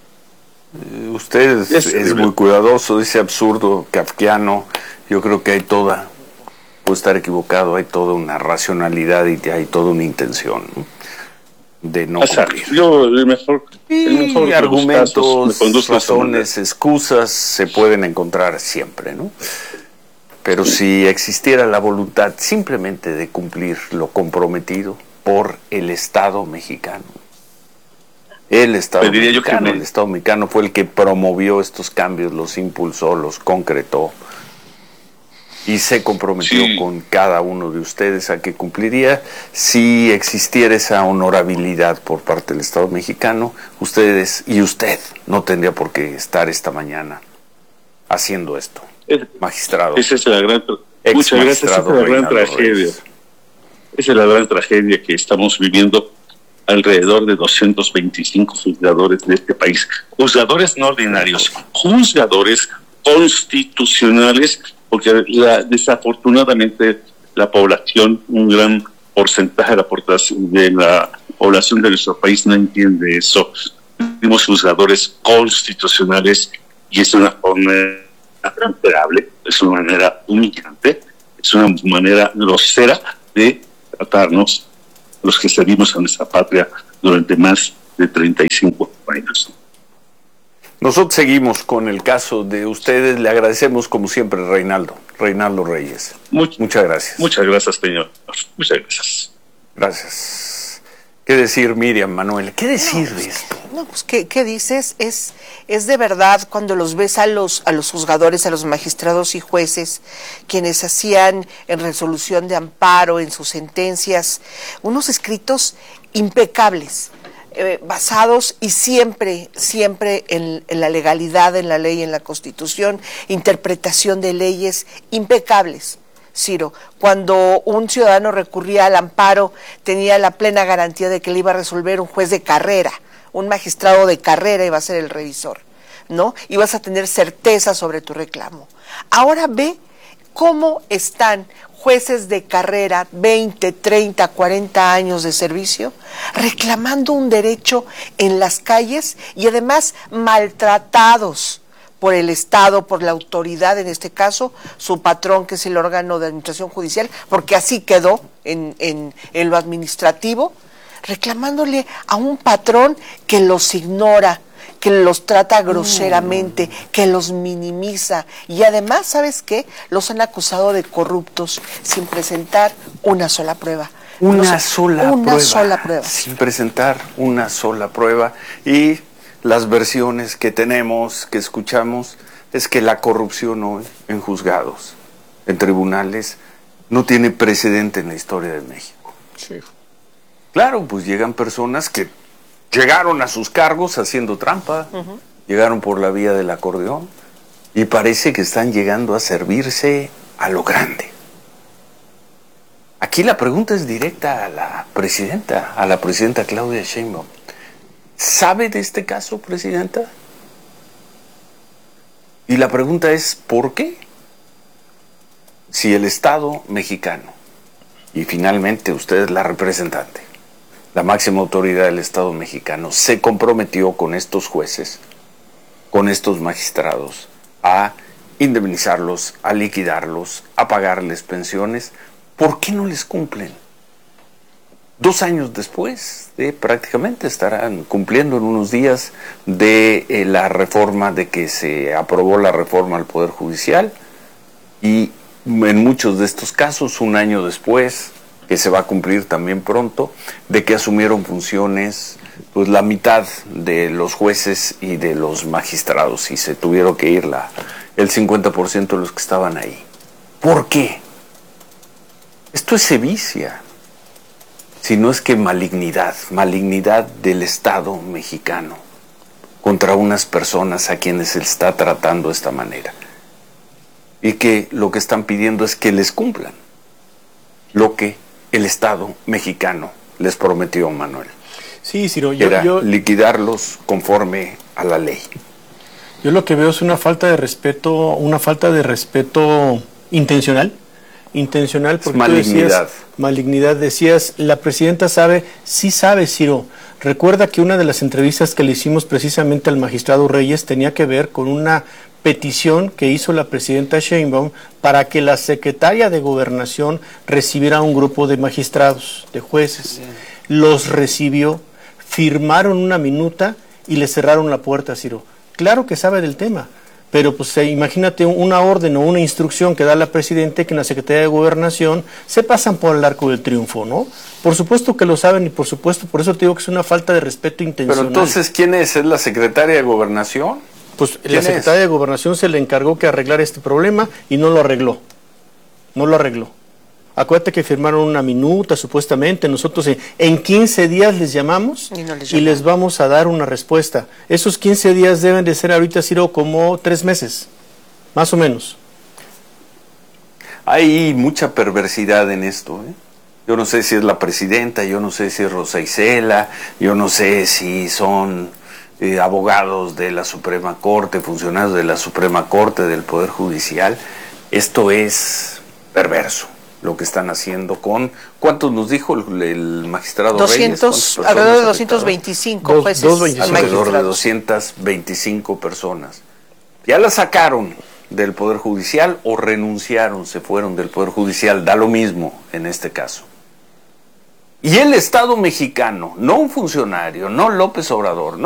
Usted es muy cuidadoso, dice absurdo, kafkiano. Yo creo que hay puedo estar equivocado, hay toda una racionalidad y hay toda una intención, ¿no?, de no cumplir. El mejor argumentos, razones, excusas se pueden encontrar siempre, ¿no? Pero si existiera la voluntad simplemente de cumplir lo comprometido por el Estado mexicano, el Estado mexicano fue el que promovió estos cambios, los impulsó, los concretó y se comprometió con cada uno de ustedes a que cumpliría. Si existiera esa honorabilidad por parte del Estado mexicano, ustedes y usted no tendría por qué estar esta mañana haciendo esto. Magistrado. Esa es la gran, muchas gracias, esa es la gran tragedia. Esa es la gran tragedia que estamos viviendo. Alrededor de 225 juzgadores de este país, juzgadores no ordinarios, juzgadores constitucionales, porque desafortunadamente la población, un gran porcentaje de la población de nuestro país no entiende eso. Tenemos juzgadores constitucionales y es una forma intolerable, es una manera humillante, es una manera grosera de tratarnos los que servimos a nuestra patria durante más de 35 años. Nosotros seguimos con el caso de ustedes. Le agradecemos como siempre, Reinaldo Reyes. Muchas gracias. Muchas gracias, señor. Muchas gracias. Gracias. ¿Qué decir, Miriam, Manuel? ¿Qué decir de esto? No, pues, ¿qué dices? Es de verdad cuando los ves a los juzgadores, a los magistrados y jueces, quienes hacían en resolución de amparo, en sus sentencias, unos escritos impecables, basados y siempre en la legalidad, en la ley, en la Constitución, interpretación de leyes impecables. Ciro, cuando un ciudadano recurría al amparo, tenía la plena garantía de que le iba a resolver un juez de carrera, un magistrado de carrera iba a ser el revisor, ¿no? Ibas a tener certeza sobre tu reclamo. Ahora ve cómo están jueces de carrera, 20, 30, 40 años de servicio, reclamando un derecho en las calles y además maltratados por el Estado, por la autoridad, en este caso, su patrón, que es el órgano de administración judicial, porque así quedó en lo administrativo, reclamándole a un patrón que los ignora, que los trata groseramente, que los minimiza. Y además, ¿sabes qué? Los han acusado de corruptos sin presentar una sola prueba. Una sola prueba. Sin presentar una sola prueba. Y las versiones que tenemos, que escuchamos, es que la corrupción hoy en juzgados, en tribunales, no tiene precedente en la historia de México. Sí. Claro, pues llegan personas que llegaron a sus cargos haciendo trampa, llegaron por la vía del acordeón y parece que están llegando a servirse a lo grande. Aquí la pregunta es directa a la presidenta Claudia Sheinbaum. ¿Sabe de este caso, presidenta? Y la pregunta es, ¿por qué? Si el Estado mexicano, y finalmente usted es la representante, la máxima autoridad del Estado mexicano, se comprometió con estos jueces, con estos magistrados, a indemnizarlos, a liquidarlos, a pagarles pensiones, ¿por qué no les cumplen? 2 años después de prácticamente estarán cumpliendo en unos días de la reforma, de que se aprobó la reforma al Poder Judicial, y en muchos de estos casos 1 año después, que se va a cumplir también pronto, de que asumieron funciones pues la mitad de los jueces y de los magistrados, y se tuvieron que ir el 50% de los que estaban ahí. ¿Por qué? Esto es sevicia, si no es que malignidad del Estado mexicano contra unas personas a quienes se está tratando de esta manera, y que lo que están pidiendo es que les cumplan lo que el Estado mexicano les prometió, Manuel. Sí, Ciro, yo liquidarlos conforme a la ley. Yo lo que veo es una falta de respeto intencional porque malignidad. Malignidad, decías, la presidenta sabe, sí sabe, Ciro. Recuerda que una de las entrevistas que le hicimos precisamente al magistrado Reyes tenía que ver con una petición que hizo la presidenta Sheinbaum para que la secretaria de Gobernación recibiera un grupo de magistrados, de jueces. Bien. Los recibió, firmaron una minuta y le cerraron la puerta, Ciro. Claro que sabe del tema, pero pues imagínate una orden o una instrucción que da la presidenta, que en la Secretaría de Gobernación se pasan por el arco del triunfo, ¿no? Por supuesto que lo saben y por supuesto, por eso te digo que es una falta de respeto intencional. Pero entonces, ¿quién es? ¿Es la Secretaria de Gobernación? Pues la Secretaría de Gobernación se le encargó que arreglara este problema y no lo arregló. No lo arregló. Acuérdate que firmaron una minuta, supuestamente. Nosotros en 15 días les llamamos y les vamos a dar una respuesta. Esos 15 días deben de ser ahorita, Ciro, como 3 meses, más o menos. Hay mucha perversidad en esto, ¿eh? Yo no sé si es la presidenta, yo no sé si es Rosa Isela, yo no sé si son abogados de la Suprema Corte, funcionarios de la Suprema Corte, del Poder Judicial. Esto es perverso, lo que están haciendo con... ¿Cuántos nos dijo el magistrado 200, Reyes? alrededor de 225 jueces. Alrededor de 225 personas. Ya la sacaron del Poder Judicial o renunciaron, se fueron del Poder Judicial, da lo mismo en este caso. Y el Estado mexicano, no un funcionario, no López Obrador, no